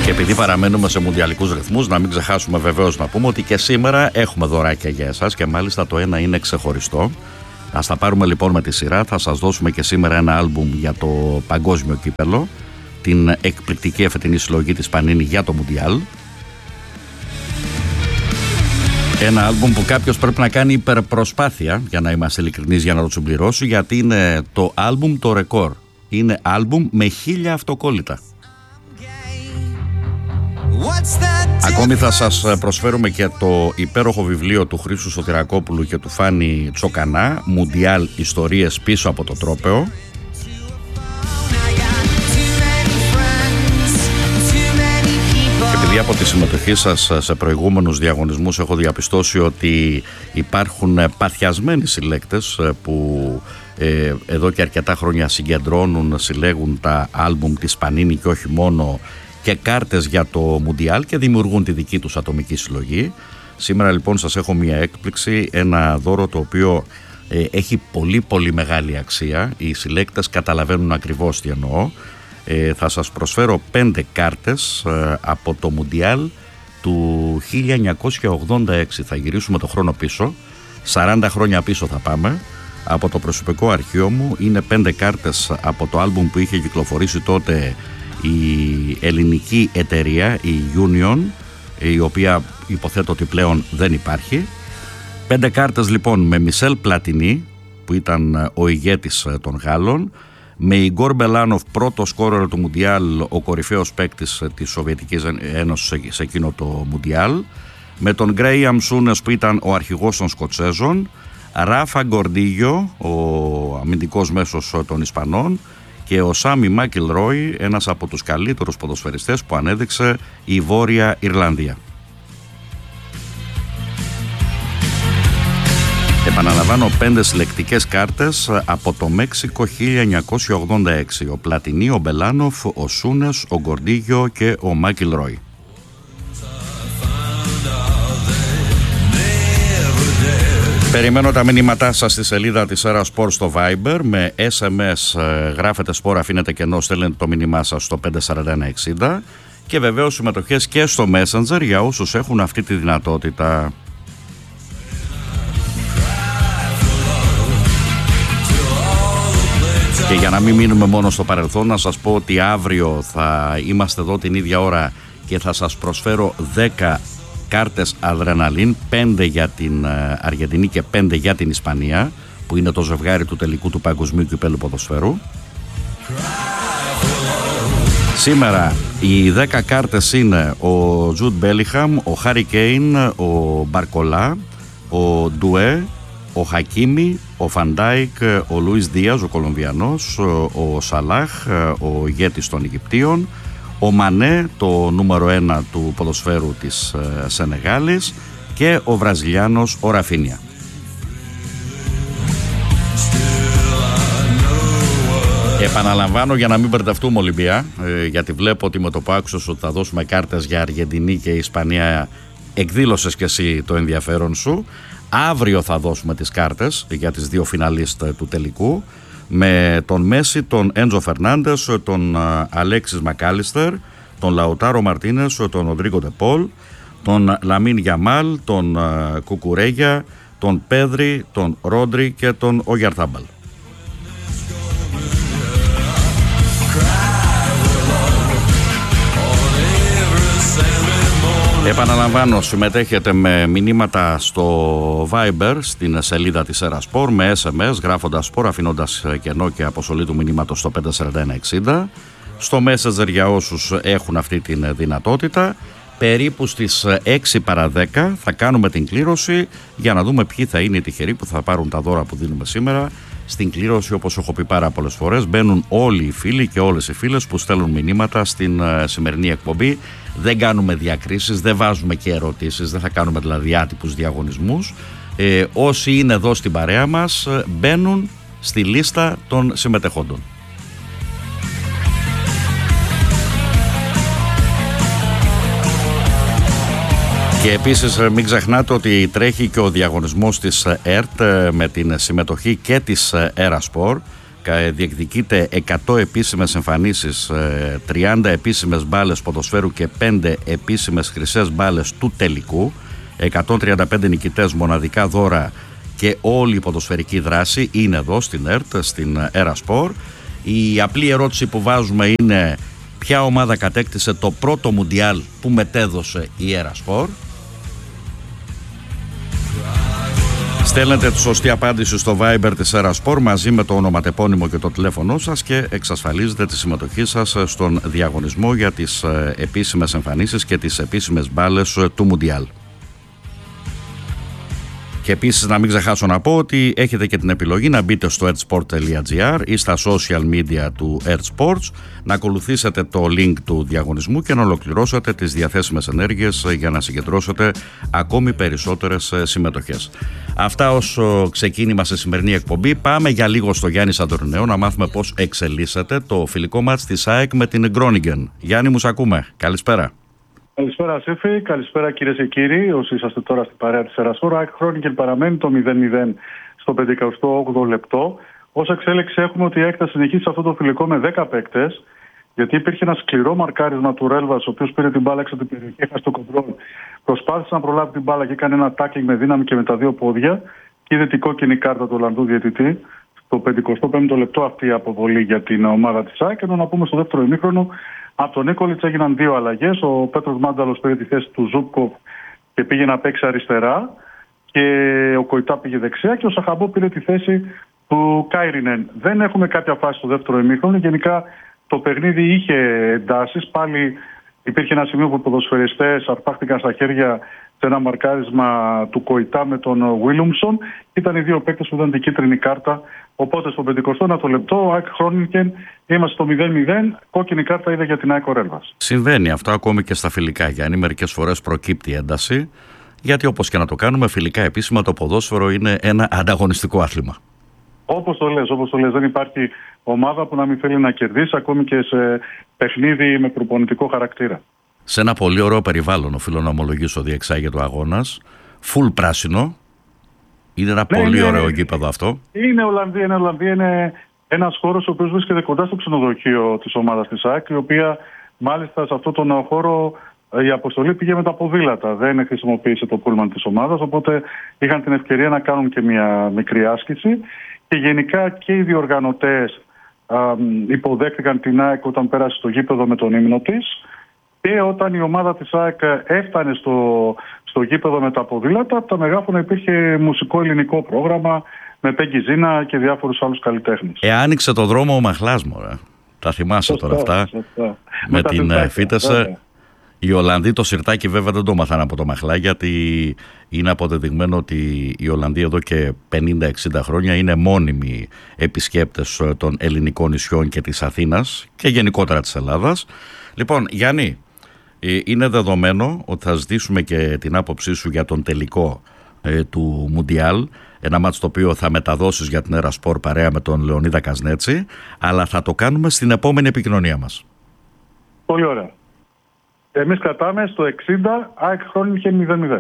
Και επειδή παραμένουμε σε μουντιαλικούς ρυθμούς, να μην ξεχάσουμε βεβαίως να πούμε ότι και σήμερα έχουμε δωράκια για εσάς και μάλιστα το ένα είναι ξεχωριστό. Ας τα πάρουμε λοιπόν με τη σειρά. Θα σας δώσουμε και σήμερα ένα άλμπουμ για το παγκόσμιο κύπελο, την εκπληκτική εφετινή συλλογή της Πανίνη για το Μουντιάλ. Ένα άλμπουμ που κάποιος πρέπει να κάνει υπερπροσπάθεια, για να είμαστε ειλικρινείς, για να το συμπληρώσει, γιατί είναι το άλμπουμ το ρεκόρ. Είναι άλμπουμ με 1000 αυτοκόλλητα. Ακόμη θα σας προσφέρουμε και το υπέροχο βιβλίο του Χρήστου Σωτηρακόπουλου και του Φάνη Τσοκανά, Μουντιάλ Ιστορίες πίσω από το τρόπαιο. Και επειδή από τη συμμετοχή σας σε προηγούμενους διαγωνισμούς έχω διαπιστώσει ότι υπάρχουν παθιασμένοι συλλέκτες που εδώ και αρκετά χρόνια συγκεντρώνουν, συλλέγουν τα άλμπουμ της Πανίνη και όχι μόνο, και κάρτες για το Μουντιάλ και δημιουργούν τη δική τους ατομική συλλογή. Σήμερα λοιπόν σας έχω μια έκπληξη, ένα δώρο το οποίο έχει πολύ μεγάλη αξία. Οι συλλέκτες καταλαβαίνουν ακριβώς τι εννοώ. Θα σας προσφέρω 5 κάρτες από το Μουντιάλ του 1986. Θα γυρίσουμε το χρόνο πίσω, 40 χρόνια πίσω θα πάμε. Από το προσωπικό αρχείο μου είναι 5 κάρτες από το άλμπουμ που είχε κυκλοφορήσει τότε η ελληνική εταιρεία, η Union, η οποία υποθέτω ότι πλέον δεν υπάρχει. 5 κάρτες λοιπόν με Μισελ Πλατινί, που ήταν ο ηγέτης των Γάλλων, με Ιγκόρ Μπελάνοφ, πρώτο σκόρερ του Μουντιάλ, ο κορυφαίος παίκτης της Σοβιετικής Ένωσης σε εκείνο το Μουντιάλ, με τον Γκρέιαμ Σούνες που ήταν ο αρχηγός των Σκοτσέζων, Ράφα Γκορντίγιο, ο αμυντικός μέσος των Ισπανών, και ο Σάμι Μάκιλρόι, ένας από τους καλύτερους ποδοσφαιριστές που ανέδειξε η Βόρεια Ιρλανδία. Επαναλαμβάνω, 5 συλλεκτικές κάρτες από το Μέξικο 1986. Ο Πλατινί, ο Μπελάνοφ, ο Σούνες, ο Γκορντίγιο και ο Μάκιλρόι. Περιμένω τα μηνύματά σας στη σελίδα της Era Sport στο Viber. Με SMS γράφετε Sport, αφήνετε κενό, στέλνετε το μήνυμά σας στο 54160. Και βεβαίως συμμετοχές και στο Messenger για όσους έχουν αυτή τη δυνατότητα. Και για να μην μείνουμε μόνο στο παρελθόν, να σας πω ότι αύριο θα είμαστε εδώ την ίδια ώρα και θα σας προσφέρω 10 κάρτες αδρεναλίν, 5 για την Αργεντινή και 5 για την Ισπανία, που είναι το ζευγάρι του τελικού του Παγκοσμίου Κυπέλλου Ποδοσφαίρου. Σήμερα οι 10 κάρτες είναι ο Τζουντ Μπέλιχαμ, ο Χάρι Κέιν, ο Μπαρκολά, ο Ντουέ, ο Χακίμι, ο Φαντάικ, ο Λουίς Δίας, ο Κολομβιανός, ο Σαλάχ, ο ηγέτης των Αιγυπτίων, ο Μανέ, το νούμερο 1 του ποδοσφαίρου της Σενεγάλης, και ο Βραζιλιάνος, ο Ραφίνια. Επαναλαμβάνω για να μην μπερδευτούμε, Ολυμπία, γιατί βλέπω ότι με το που άκουσες ότι θα δώσουμε κάρτες για Αργεντινή και Ισπανία, εκδήλωσες και εσύ το ενδιαφέρον σου. Αύριο θα δώσουμε τις κάρτες για τις 2 φιναλίστ του τελικού, με τον Μέση, τον Έντζο Φερνάντες, τον Αλέξις Μακάλιστερ, τον Λαουτάρο Μαρτίνες, τον Ροντρίγκο Ντεπόλ, τον Λαμίν Γιαμάλ, τον Κουκουρέγια, τον Πέδρη, τον Ρόντρι και τον Ογιαρθάμπαλ. Επαναλαμβάνω, συμμετέχετε με μηνύματα στο Viber στην σελίδα της Era Sport, με SMS γράφοντας Sport, αφήνοντας κενό και αποστολή του μηνύματος στο 54160. Στο Messenger για όσους έχουν αυτή τη δυνατότητα. Περίπου στις 6 παρά 10 θα κάνουμε την κλήρωση για να δούμε ποιοι θα είναι οι τυχεροί που θα πάρουν τα δώρα που δίνουμε σήμερα. Στην κλήρωση, όπως έχω πει πάρα πολλές φορές, μπαίνουν όλοι οι φίλοι και όλες οι φίλες που στέλνουν μηνύματα στην σημερινή εκπομπή. Δεν κάνουμε διακρίσεις, δεν βάζουμε και ερωτήσεις, δεν θα κάνουμε δηλαδή άτυπους διαγωνισμούς. Όσοι είναι εδώ στην παρέα μας μπαίνουν στη λίστα των συμμετεχόντων. Και επίσης μην ξεχνάτε ότι τρέχει και ο διαγωνισμός της ΕΡΤ με την συμμετοχή και της Era Sport. διεκδικείται 100 επίσημες εμφανίσεις, 30 επίσημες μπάλες ποδοσφαίρου και 5 επίσημες χρυσές μπάλες του τελικού, 135 νικητές, μοναδικά δώρα και όλη η ποδοσφαιρική δράση είναι εδώ στην ΕΡΤ, στην Erasport. Η απλή ερώτηση που βάζουμε είναι ποια ομάδα κατέκτησε το πρώτο Μουντιάλ που μετέδωσε η Erasport. Στέλνετε τη σωστή απάντηση στο Viber της Erasport μαζί με το ονοματεπώνυμο και το τηλέφωνό σας και εξασφαλίζετε τη συμμετοχή σας στον διαγωνισμό για τις επίσημες εμφανίσεις και τις επίσημες μπάλες του Μουντιάλ. Και επίσης να μην ξεχάσω να πω ότι έχετε και την επιλογή να μπείτε στο edsport.gr ή στα social media του ErtSports, να ακολουθήσετε το link του διαγωνισμού και να ολοκληρώσετε τις διαθέσιμες ενέργειες για να συγκεντρώσετε ακόμη περισσότερες συμμετοχές. Αυτά ως ξεκίνημα σε σημερινή εκπομπή. Πάμε για λίγο στο Γιάννη Σαντορινέο να μάθουμε πώς εξελίσσεται το φιλικό μάτς της ΑΕΚ με την Γκρόνιγκεν. Γιάννη, μου σ' ακούμε. Καλησπέρα. Καλησπέρα Σέφη, καλησπέρα κυρίες και κύριοι. Όσοι είσαστε τώρα στην παρέα της Erasport, ΑΕΚ Groningen παραμένει το 0-0 στο 58ο λεπτό. Ως εξέλιξη έχουμε ότι η ΑΕΚ θα συνεχίσει αυτό το φιλικό με 10 παίκτες, γιατί υπήρχε ένα σκληρό μαρκάρισμα του Ρέλβας, ο οποίος πήρε την μπάλα έξω από την περιοχή, έχασε το κοντρόλ. Προσπάθησε να προλάβει την μπάλα και έκανε ένα τάκλινγκ με δύναμη και με τα δύο πόδια. Και είδε την κόκκινη κάρτα του Ολλανδού διαιτητή. Στο 55ο λεπτό αυτή η αποβολή για την ομάδα της ΑΕΚ. Ενώ να πούμε στο δεύτερο ημίχρονο, από τον Νίκολιτς έγιναν δύο αλλαγές. Ο Πέτρος Μάνταλος πήρε τη θέση του Ζούπκοφ και πήγε να παίξει αριστερά. Και ο Κοϊτά πήγε δεξιά. Και ο Σαχαμπό πήρε τη θέση του Κάιρινεν. Δεν έχουμε κάποια φάση στο δεύτερο ημίχρονο. Γενικά το παιχνίδι είχε εντάσεις. Πάλι υπήρχε ένα σημείο που οι ποδοσφαιριστές αρπάχτηκαν στα χέρια σε ένα μαρκάρισμα του Κοϊτά με τον Βίλουμσον. Ήταν οι δύο παίκτες που ήταν την κίτρινη κάρτα. Οπότε στο 51ο λεπτό, ΑΕΚ Groningen, είμαστε στο 0-0. Κόκκινη κάρτα είδε για την ΑΕΚ ο Ρέλβας. Συμβαίνει αυτό ακόμη και στα φιλικά, Γιάννη. Μερικές φορές προκύπτει ένταση. Γιατί όπως και να το κάνουμε, φιλικά επίσημα το ποδόσφαιρο είναι ένα ανταγωνιστικό άθλημα. Όπως το λες. Δεν υπάρχει ομάδα που να μην θέλει να κερδίσει, ακόμη και σε παιχνίδι με προπονητικό χαρακτήρα. Σε ένα πολύ ωραίο περιβάλλον, οφείλω να ομολογήσω, διεξάγεται ο αγώνας. Φουλ πράσινο. Είναι ένα πολύ ωραίο γήπεδο αυτό. Είναι Ολλανδία, είναι ένας χώρος ο οποίος βρίσκεται κοντά στο ξενοδοχείο της ομάδας της ΑΕΚ, η οποία μάλιστα σε αυτόν τον χώρο η αποστολή πήγε με τα ποδήλατα. Δεν χρησιμοποίησε το πούλμαν της ομάδας, οπότε είχαν την ευκαιρία να κάνουν και μια μικρή άσκηση. Και γενικά και οι διοργανωτές υποδέχτηκαν την ΑΕΚ όταν πέρασε στο γήπεδο με τον ύμνο της. Και όταν η ομάδα της ΑΕΚ έφτανε στο γήπεδο με τα ποδήλατα, από τα μεγάφωνα υπήρχε μουσικό ελληνικό πρόγραμμα με Πέγγι Ζήνα και διάφορους άλλους καλλιτέχνες. Άνοιξε το δρόμο ο Μαχλάς, μωρέ. Τα θυμάσαι τώρα αυτά. Με την Φίτεσε. Οι Ολλανδοί το σιρτάκι βέβαια δεν το μάθαν από το Μαχλά, γιατί είναι αποδεδειγμένο ότι οι Ολλανδοί εδώ και 50-60 χρόνια είναι μόνιμοι επισκέπτες των ελληνικών νησιών και της Αθήνας και γενικότερα της Ελλάδας. Λοιπόν, Γιάννη, είναι δεδομένο ότι θα ζητήσουμε και την άποψή σου για τον τελικό του Μουντιάλ, ένα μάτς το οποίο θα μεταδώσεις για την Erasport παρέα με τον Λεωνίδα Κασνέτσι, αλλά θα το κάνουμε στην επόμενη επικοινωνία μας. Πολύ ωραία. Εμείς κρατάμε στο 60, ΑΕΚ Groningen 0-0.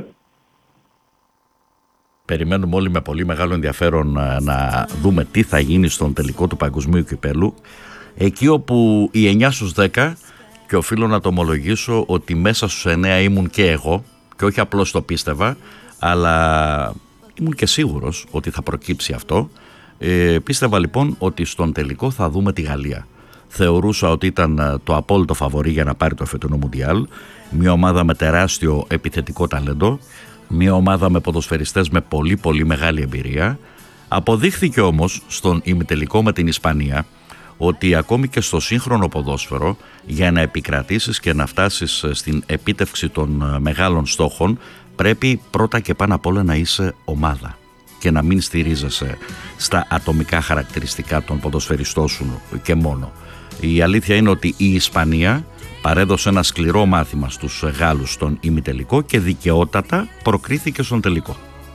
Περιμένουμε όλοι με πολύ μεγάλο ενδιαφέρον να δούμε τι θα γίνει στον τελικό του Παγκοσμίου Κυπέλλου, εκεί όπου οι 9 στους 10, και οφείλω να το ομολογήσω ότι μέσα στους 9 ήμουν και εγώ, και όχι απλώς το πίστευα, αλλά ήμουν και σίγουρος ότι θα προκύψει αυτό. Πίστευα λοιπόν ότι στον τελικό θα δούμε τη Γαλλία. Θεωρούσα ότι ήταν το απόλυτο φαβορί για να πάρει το φετινό Μουντιάλ. Μια ομάδα με τεράστιο επιθετικό ταλέντο, μια ομάδα με ποδοσφαιριστές με πολύ πολύ μεγάλη εμπειρία. Αποδείχθηκε όμως στον ημιτελικό με την Ισπανία ότι ακόμη και στο σύγχρονο ποδόσφαιρο, για να επικρατήσεις και να φτάσεις στην επίτευξη των μεγάλων στόχων, πρέπει πρώτα και πάνω απ' όλα να είσαι ομάδα και να μην στηρίζεσαι στα ατομικά χαρακτηριστικά των ποδοσφαιριστών σου και μόνο. Η αλήθεια είναι ότι η Ισπανία παρέδωσε ένα σκληρό μάθημα στους Γάλλους στον ημιτελικό και δικαιότατα προκρίθηκε στον τελικό.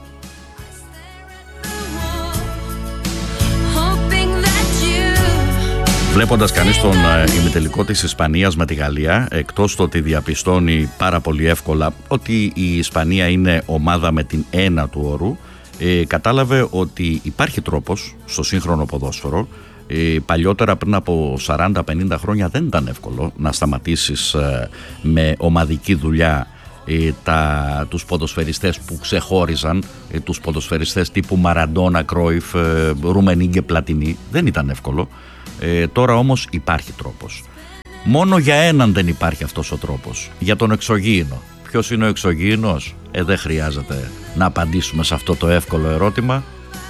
Βλέποντας κανείς τον ημιτελικό της Ισπανίας με τη Γαλλία, εκτός το ότι διαπιστώνει πάρα πολύ εύκολα ότι η Ισπανία είναι ομάδα με την ένα του όρου, κατάλαβε ότι υπάρχει τρόπος στο σύγχρονο ποδόσφαιρο Παλιότερα, πριν από 40-50 χρόνια, δεν ήταν εύκολο να σταματήσεις με ομαδική δουλειά τους ποδοσφαιριστές που ξεχώριζαν, τους ποδοσφαιριστές τύπου Μαραντόνα, Κρόιφ, Ρουμενίγκε, Πλατινί. Δεν ήταν εύκολο. Τώρα όμως υπάρχει τρόπος. Μόνο για έναν δεν υπάρχει αυτός ο τρόπος, για τον εξωγήινο. Ποιος είναι ο εξωγήινος? Δεν χρειάζεται να απαντήσουμε σε αυτό το εύκολο ερώτημα.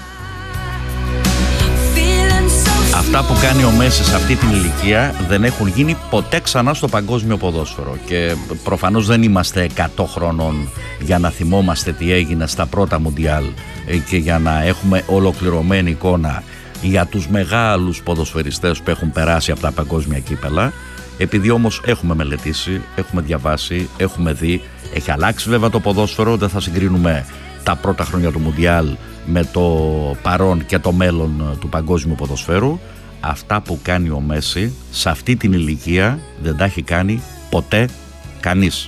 Αυτά που κάνει ο Μέση σε αυτή την ηλικία δεν έχουν γίνει ποτέ ξανά στο παγκόσμιο ποδόσφαιρο, και προφανώς δεν είμαστε 100 χρονών για να θυμόμαστε τι έγινε στα πρώτα Μουντιάλ και για να έχουμε ολοκληρωμένη εικόνα για τους μεγάλους ποδοσφαιριστές που έχουν περάσει από τα παγκόσμια κύπελα. Επειδή όμως έχουμε μελετήσει, έχουμε διαβάσει, έχουμε δει, έχει αλλάξει βέβαια το ποδόσφαιρο, δεν θα συγκρίνουμε τα πρώτα χρόνια του Μουντιάλ με το παρόν και το μέλλον του παγκόσμιου ποδοσφαίρου. Αυτά που κάνει ο Μέση σε αυτή την ηλικία δεν τα έχει κάνει ποτέ κανείς.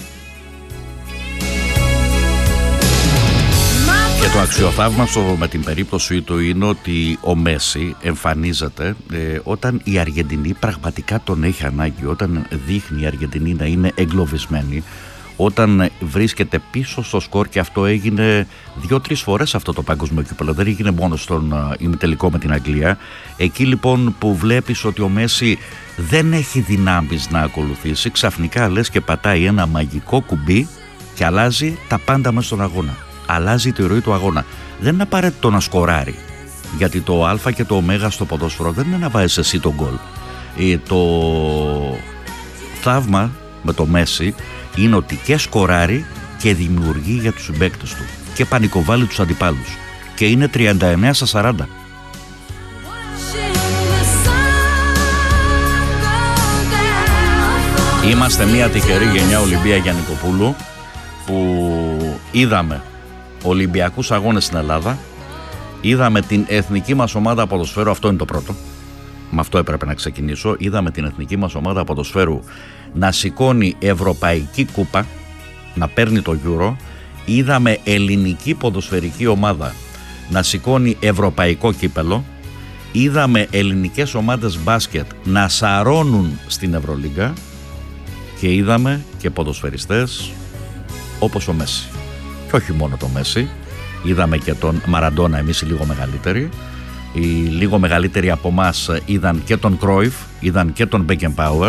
Και το αξιοθαύμαστο με την περίπτωση του είναι ότι ο Μέση εμφανίζεται όταν η Αργεντινή πραγματικά τον έχει ανάγκη, όταν δείχνει η Αργεντινή να είναι εγκλωβισμένη, όταν βρίσκεται πίσω στο σκορ, και αυτό έγινε 2-3 φορές αυτό το παγκόσμιο κύπελλο, δεν έγινε μόνο στον ημιτελικό με την Αγγλία. Εκεί λοιπόν που βλέπεις ότι ο Μέση δεν έχει δυνάμεις να ακολουθήσει, ξαφνικά λες και πατάει ένα μαγικό κουμπί και αλλάζει τα πάντα μέσα στον αγώνα. Αλλάζει τη ροή του αγώνα. Δεν είναι απαραίτητο να σκοράρει, γιατί το α και το ω στο ποδόσφαιρο δεν είναι να βάζεις εσύ τον γκολ. Το θαύμα με το Μέση είναι ότι και σκοράρει και δημιουργεί για τους συμπαίκτες του και πανικοβάλλει τους αντιπάλους, και είναι 39-40. Είμαστε μια τυχερή γενιά Ολυμπία Γιαννικοπούλου που είδαμε Ολυμπιακούς αγώνες στην Ελλάδα, είδαμε την εθνική μας ομάδα ποδοσφαίρου, αυτό είναι το πρώτο, με αυτό έπρεπε να ξεκινήσω. Είδαμε την εθνική μας ομάδα ποδοσφαίρου να σηκώνει ευρωπαϊκή κούπα, να παίρνει το Euro. Είδαμε ελληνική ποδοσφαιρική ομάδα να σηκώνει ευρωπαϊκό κύπελο. Είδαμε ελληνικές ομάδες μπάσκετ να σαρώνουν στην Ευρωλίγκα, και είδαμε και ποδοσφαιριστές όπως ο Μέση. Και όχι μόνο το Μέση, είδαμε και τον Μαραντόνα, εμείς οι λίγο μεγαλύτεροι. Οι λίγο μεγαλύτεροι από εμάς είδαν και τον Κρόιφ, είδαν και τον Μπέκενμπάουερ.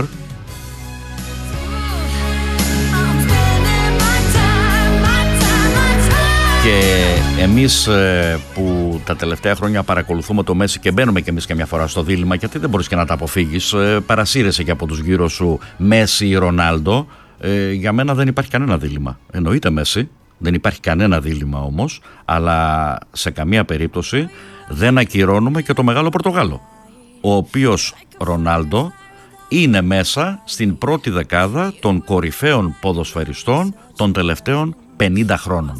Και εμείς που τα τελευταία χρόνια παρακολουθούμε το Μέση και μπαίνουμε και εμείς και μια φορά στο δίλημμα, γιατί δεν μπορείς και να τα αποφύγεις, παρασύρεσαι και από τους γύρω σου Μέση ή Ρονάλντο. Για μένα δεν υπάρχει κανένα δίλημμα. Εννοείται Μέση, δεν υπάρχει κανένα δίλημμα όμως, αλλά σε καμία περίπτωση δεν ακυρώνουμε και το μεγάλο Πορτογάλο, ο οποίος Ρονάλντο είναι μέσα στην πρώτη δεκάδα των κορυφαίων ποδοσφαιριστών των τελευταίων 50 χρόνων.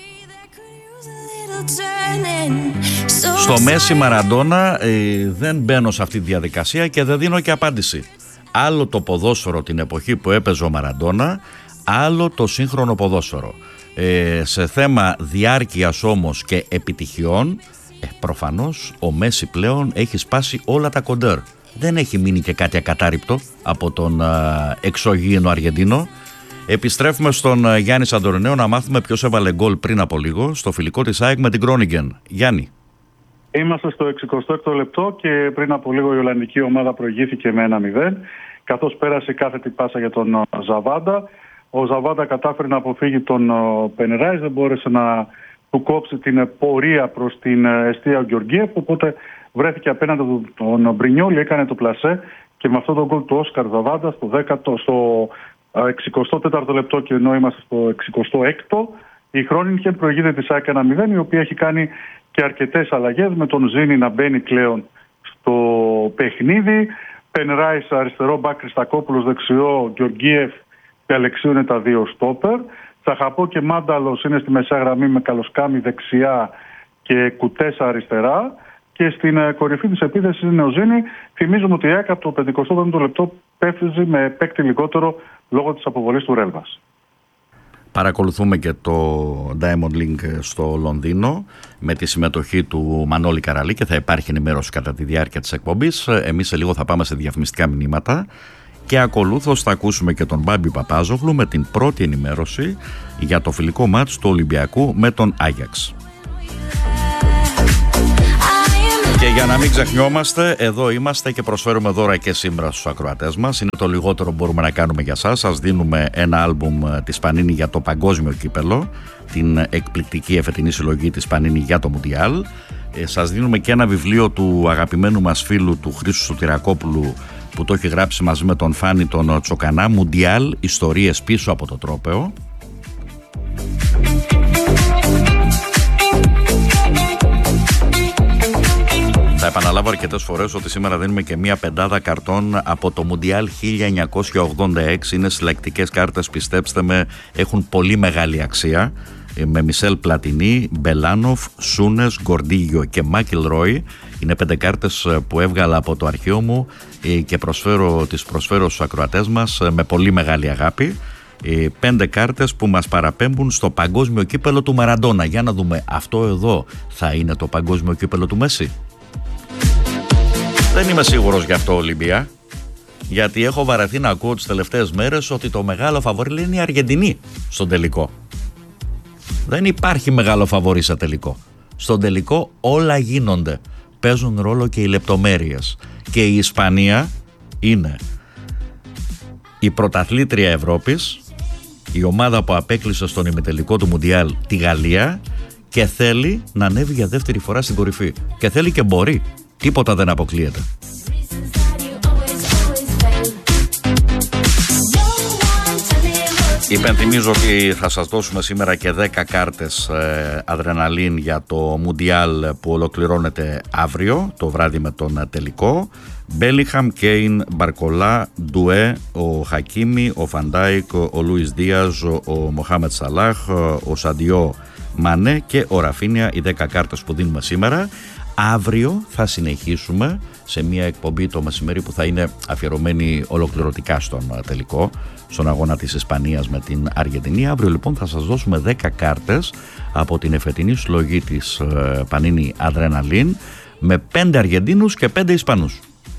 Στο Μέση Μαραντόνα δεν μπαίνω σε αυτή τη διαδικασία και δεν δίνω και απάντηση. Άλλο το ποδόσφαιρο την εποχή που έπαιζε ο Μαραντόνα, άλλο το σύγχρονο ποδόσφαιρο. Σε θέμα διάρκειας όμως και επιτυχιών, προφανώς ο Μέση πλέον έχει σπάσει όλα τα κοντέρ. Δεν έχει μείνει και κάτι ακατάρρυπτο από τον εξωγήινο Αργεντίνο. Επιστρέφουμε στον Γιάννη Σαντορινέο να μάθουμε ποιος έβαλε γκολ πριν από λίγο στο φιλικό της ΑΕΚ με την Κρόνιγκεν. Γιάννη. Είμαστε στο 66ο λεπτό και πριν από λίγο η Ολλανδική ομάδα προηγήθηκε με 1-0, καθώς πέρασε κάθετη πάσα για τον Ζαβάντα. Ο Ζαβάντα κατάφερε να αποφύγει τον Πενεράης, δεν μπόρεσε να του κόψει την πορεία προς την εστία ο Γεωργίεφ, οπότε βρέθηκε απέναντι τον Μπρινιόλι, έκανε το πλασέ και με αυτό το γκολ του Όσκαρ Ζαβάντα στο 64ο λεπτό, και ενώ είμαστε στο 66ο, η Χρόνινγκεν προηγείται τη ΑΕΚ 1-0, η οποία έχει κάνει και αρκετές αλλαγές, με τον Ζήνη να μπαίνει πλέον στο παιχνίδι. Πενράης αριστερό μπακ, Χριστακόπουλος δεξιό, Γεωργίεφ και Αλεξίου είναι τα δύο στόπερ. Τσαχαπό και Μάνταλος είναι στη μεσαία γραμμή με Καλοσκάμι δεξιά και Κουτέσα αριστερά. Και στην κορυφή της επίθεσης είναι ο Ζήνη. Θυμίζουμε ότι η ΑΕΚ από το 55ο λεπτό πέφτει με παίκτη λιγότερο λόγω της αποβολής του Ρέλβας. Παρακολουθούμε και το Diamond League στο Λονδίνο με τη συμμετοχή του Μανώλη Καραλή και θα υπάρχει ενημέρωση κατά τη διάρκεια της εκπομπής. Εμείς σε λίγο θα πάμε σε διαφημιστικά μηνύματα και ακολούθως θα ακούσουμε και τον Μπάμπη Παπάζογλου με την πρώτη ενημέρωση για το φιλικό μάτς του Ολυμπιακού με τον Άγιαξ. Και για να μην ξεχνιόμαστε, εδώ είμαστε και προσφέρουμε δώρα και σήμερα στους ακροατές μας. Είναι το λιγότερο που μπορούμε να κάνουμε για σας. Σας δίνουμε ένα άλμπουμ της Πανίνη για το παγκόσμιο κύπελο, την εκπληκτική εφετινή συλλογή της Πανίνη για το Μουντιάλ. Σας δίνουμε και ένα βιβλίο του αγαπημένου μας φίλου του Χρήστου Σωτηρακόπουλου που το έχει γράψει μαζί με τον Φάνη τον Τσοκανά, Μουντιάλ, ιστορίες πίσω από το τρόπαιο. Θα επαναλάβω αρκετές φορές ότι σήμερα δίνουμε και μία πεντάδα καρτών από το Μουντιάλ 1986. Είναι συλλεκτικές κάρτες, πιστέψτε με, έχουν πολύ μεγάλη αξία. Με Μισελ Πλατινί, Μπελάνοφ, Σούνες, Γκορντίγιο και Μάκιλ Ρόι. Είναι 5 κάρτες που έβγαλα από το αρχείο μου και τις προσφέρω στους ακροατές μας με πολύ μεγάλη αγάπη. 5 κάρτες που μας παραπέμπουν στο παγκόσμιο κύπελο του Μαραντόνα. Για να δούμε, αυτό εδώ θα είναι το παγκόσμιο κύπελο του Μέση? Δεν είμαι σίγουρος γι' αυτό, Ολυμπία, γιατί έχω βαρεθεί να ακούω τις τελευταίες μέρες ότι το μεγάλο φαβορί είναι η Αργεντινή στον τελικό. Δεν υπάρχει μεγάλο φαβορί σε τελικό. Στον τελικό όλα γίνονται. Παίζουν ρόλο και οι λεπτομέρειες. Και η Ισπανία είναι η πρωταθλήτρια Ευρώπης, η ομάδα που απέκλεισε στον ημιτελικό του Μουντιάλ τη Γαλλία και θέλει να ανέβει για δεύτερη φορά στην κορυφή. Και θέλει και μπορεί. Τίποτα δεν αποκλείεται. Υπενθυμίζω ότι θα σας δώσουμε σήμερα και 10 κάρτες αδρεναλίν για το Μουντιάλ που ολοκληρώνεται αύριο το βράδυ με τον τελικό. Μπέλιχαμ, Κέιν, Μπαρκολά, Ντουέ, ο Χακίμι, ο Φαντάικ, ο Λούις Δίας, ο Μοχάμετ Σαλάχ, ο Σαντιό Μανέ και ο Ραφίνια, οι 10 κάρτες που δίνουμε σήμερα. Αύριο θα συνεχίσουμε σε μια εκπομπή το μεσημέρι που θα είναι αφιερωμένη ολοκληρωτικά στον τελικό, στον αγώνα της Ισπανίας με την Αργεντινή. Αύριο λοιπόν θα σας δώσουμε 10 κάρτες από την εφετινή συλλογή της Πανίνη Αδρεναλίν με 5 Αργεντίνους και 5 Ισπανούς.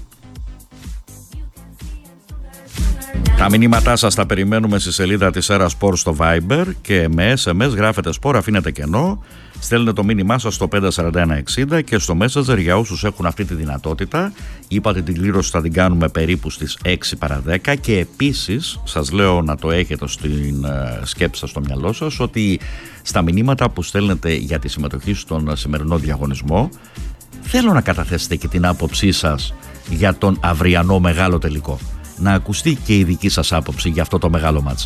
Τα μηνύματά σας τα περιμένουμε στη σελίδα της Era Sport στο Viber και με SMS γράφετε Sport, αφήνετε κενό, στέλνετε το μήνυμά σας στο 54160 και στο Messenger για όσους έχουν αυτή τη δυνατότητα. Είπατε την κλήρωση θα την κάνουμε περίπου στις 6 παρα 10 και επίσης σας λέω να το έχετε στην σκέψη σας στο μυαλό σας ότι στα μηνύματα που στέλνετε για τη συμμετοχή στον σημερινό διαγωνισμό θέλω να καταθέσετε και την άποψή σας για τον αυριανό μεγάλο τελικό. Να ακουστεί και η δική σας άποψη για αυτό το μεγάλο μάτς.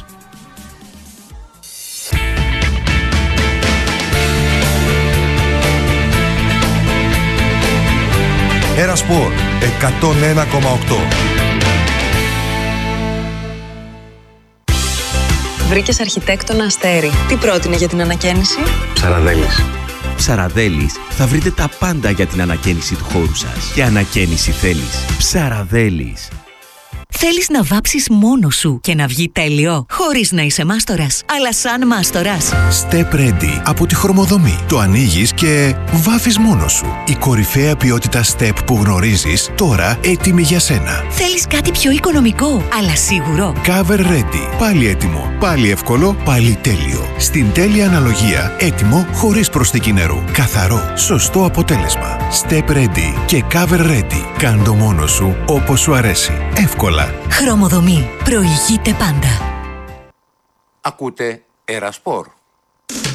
Era Sport 101,8. Βρήκες αρχιτέκτονα Αστέρι. Τι πρότεινε για την ανακαίνιση? Ψαραδέλης. Ψαραδέλης, θα βρείτε τα πάντα για την ανακαίνιση του χώρου σας. Και ανακαίνιση θέλεις. Ψαραδέλης. Θέλεις να βάψεις μόνος σου και να βγει τέλειο, χωρίς να είσαι μάστορας, αλλά σαν μάστορας. Step Ready από τη Χρωμοδομή. Το ανοίγεις και βάφεις μόνος σου. Η κορυφαία ποιότητα Step που γνωρίζεις, τώρα έτοιμη για σένα. Θέλεις κάτι πιο οικονομικό, αλλά σίγουρο. Cover Ready. Πάλι έτοιμο, πάλι εύκολο, πάλι τέλειο. Στην τέλεια αναλογία, έτοιμο χωρίς προσθήκη νερού. Καθαρό, σωστό αποτέλεσμα. Step Ready και Cover Ready. Κάντο μόνος σου όπως σου αρέσει. Εύκολα. Χρωμοδομή. Προηγείται πάντα. Ακούτε Era Sport.